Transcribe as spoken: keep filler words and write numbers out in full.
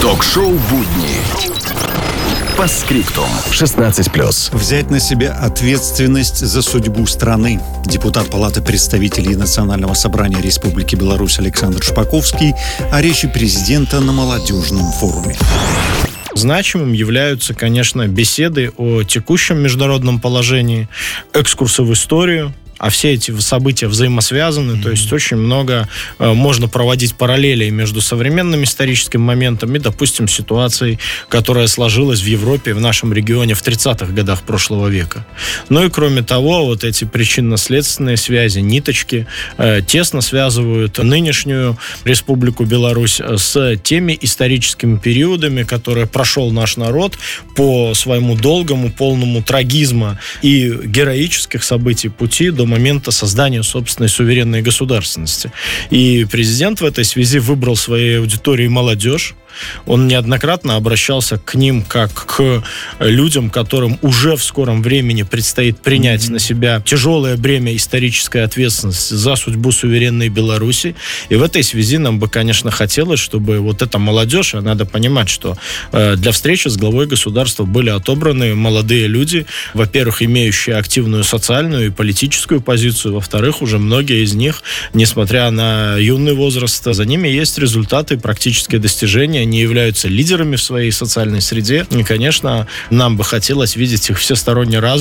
Ток-шоу «Будни». По скриптум. шестнадцать плюс. Взять на себя ответственность за судьбу страны. Депутат Палаты представителей Национального собрания Республики Беларусь Александр Шпаковский о речи президента на молодежном форуме. Значимым являются, конечно, беседы о текущем международном положении, экскурсы в историю. А все эти события взаимосвязаны, mm-hmm. то есть очень много э, можно проводить параллелей между современным историческим моментом и, допустим, ситуацией, которая сложилась в Европе, в нашем регионе в тридцатых годах прошлого века. Ну и кроме того, вот эти причинно-следственные связи, ниточки э, тесно связывают нынешнюю Республику Беларусь с теми историческими периодами, которые прошел наш народ по своему долгому, полному трагизма и героических событий пути до момента создания собственной суверенной государственности. И президент в этой связи выбрал своей аудиторией молодежь. Он неоднократно обращался к ним как к людям, которым уже в скором времени предстоит принять mm-hmm. на себя тяжелое бремя исторической ответственности за судьбу суверенной Беларуси. И в этой связи нам бы, конечно, хотелось, чтобы вот эта молодежь, а надо понимать, что э, для встречи с главой государства были отобраны молодые люди, во-первых, имеющие активную социальную и политическую позицию, во-вторых, уже многие из них, несмотря на юный возраст, за ними есть результаты, практические достижения, они являются лидерами в своей социальной среде. И, конечно, нам бы хотелось видеть их всесторонне развитыми,